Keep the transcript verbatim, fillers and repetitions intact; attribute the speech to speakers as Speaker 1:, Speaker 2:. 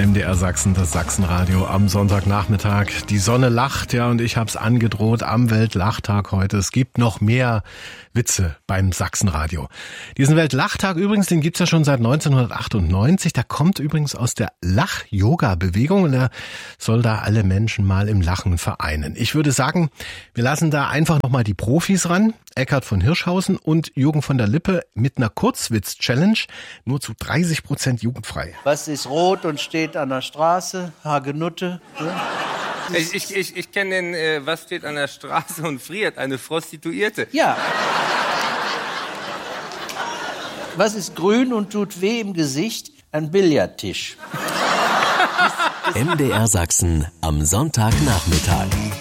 Speaker 1: M D R Sachsen, das Sachsenradio am Sonntagnachmittag. Die Sonne lacht, ja, und ich hab's angedroht am Weltlachtag heute. Es gibt noch mehr Witze beim Sachsenradio. Diesen Weltlachtag übrigens, den gibt's ja schon seit neunzehnhundertachtundneunzig. Der kommt übrigens aus der Lach-Yoga-Bewegung und er soll da alle Menschen mal im Lachen vereinen. Ich würde sagen, wir lassen da einfach nochmal die Profis ran. Eckhard von Hirschhausen und Jürgen von der Lippe mit einer Kurzwitz-Challenge. Nur zu dreißig Prozent jugendfrei.
Speaker 2: Was ist rot und steht an der Straße? Hagenutte. Ja?
Speaker 3: Ich, ich, ich, ich kenne den, äh, was steht an der Straße und friert? Eine Prostituierte.
Speaker 2: Ja. Was ist grün und tut weh im Gesicht? Ein Billardtisch.
Speaker 4: M D R Sachsen am Sonntagnachmittag.